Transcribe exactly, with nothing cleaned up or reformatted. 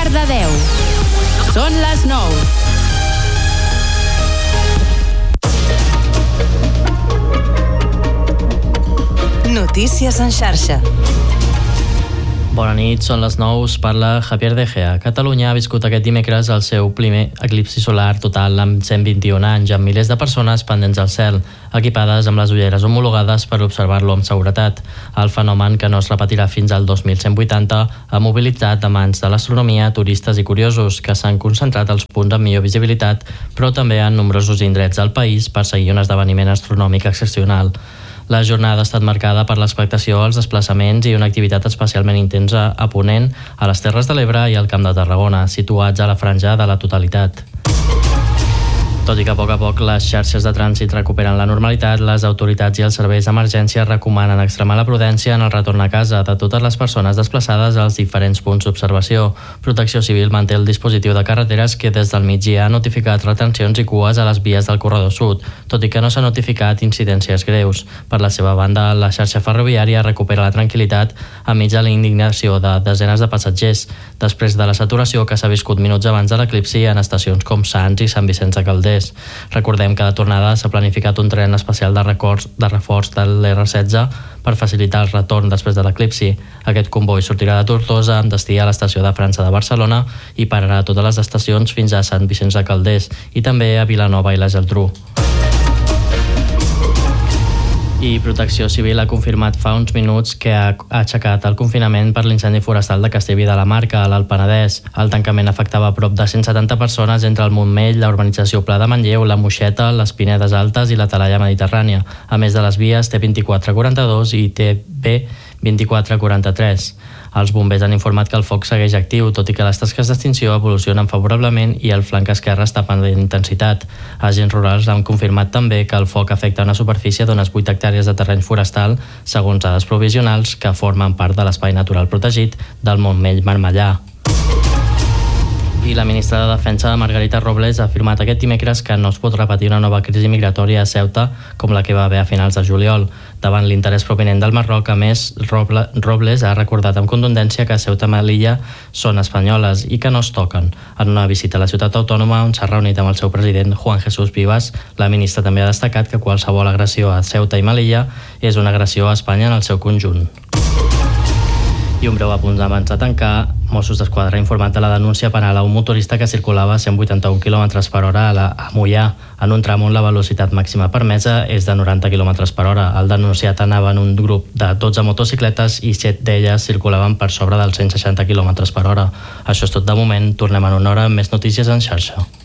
Cardedeu. Són les nou. Notícies en xarxa. Bona nit, són les nou, parla Javier De Gea. Catalunya ha viscut aquest dimecres el seu primer eclipsi solar total amb cent vint-i-un anys, amb milers de persones pendents al cel, equipades amb les ulleres homologades per observar-lo amb seguretat. El fenomen, que no es repetirà fins al dos mil cent vuitanta, ha mobilitzat amants de l'astronomia, turistes i curiosos, que s'han concentrat als punts amb millor visibilitat, però també en nombrosos indrets del país per seguir un esdeveniment astronòmic excepcional. La jornada ha estat marcada per l'expectació, els desplaçaments i una activitat especialment intensa a Ponent, a les Terres de l'Ebre i al Camp de Tarragona, situats a la franja de la totalitat. Tot i que a poc a poc les xarxes de trànsit recuperen la normalitat, les autoritats i els serveis d'emergència recomanen extremar la prudència en el retorn a casa de totes les persones desplaçades als diferents punts d'observació. Protecció Civil manté el dispositiu de carreteres que des del migdia ha notificat retencions i cues a les vies del corredor sud, tot i que no s'ha notificat incidències greus. Per la seva banda, la xarxa ferroviària recupera la tranquil·litat enmig de la indignació de desenes de passatgers, després de la saturació que s'ha viscut minuts abans de l'eclipsi en estacions com Sants i Sant Vicenç de Calders. Recordem que de tornada s'ha planificat un tren especial de, records, de reforç de l'R setze per facilitar el retorn després de l'eclipsi. Aquest comboi sortirà de Tortosa amb destí a l'estació de França de Barcelona i pararà a totes les estacions fins a Sant Vicenç de Calders i també a Vilanova i la Geltrú. I Protecció Civil ha confirmat fa uns minuts que ha aixecat el confinament per l'incendi forestal de Castellví de la Marca, a l'Alt Penedès. El tancament afectava a prop de cent setanta persones entre el Montmell, la urbanització Pla de Manlleu, la Moixeta, les Pinedes Altes i la Talaia Mediterrània, a més de les vies T vint-i-quatre quaranta-dos i T B vint-i-quatre quaranta-tres. Els bombers han informat que el foc segueix actiu, tot i que les tasques d'extinció evolucionen favorablement i el flanc esquerre està perdent intensitat. Agents rurals han confirmat també que el foc afecta una superfície d'unes vuit hectàrees de terreny forestal, segons dades provisionals, que formen part de l'espai natural protegit del Montmell-Marmellà. I la ministra de Defensa, Margarita Robles, ha afirmat aquest dimecres que no es pot repetir una nova crisi migratòria a Ceuta com la que va haver a finals de juliol. Davant l'interès provinent del Marroc, a més, Robles ha recordat amb contundència que Ceuta i Melilla són espanyoles i que no es toquen. En una visita a la ciutat autònoma, on s'ha reunit amb el seu president, Juan Jesús Vivas, la ministra també ha destacat que qualsevol agressió a Ceuta i Melilla és una agressió a Espanya en el seu conjunt. I un breu apunt abans de tancar, Mossos d'Esquadra ha informat de la denúncia penal a un motorista que circulava a cent vuitanta-un quilòmetres per hora a, la, a Moià, en un tram on la velocitat màxima permesa és de noranta quilòmetres per hora. El denunciat anava en un grup de dotze motocicletes i set d'elles circulaven per sobre dels cent seixanta quilòmetres per hora. Això és tot de moment. Tornem en una hora amb més notícies en xarxa.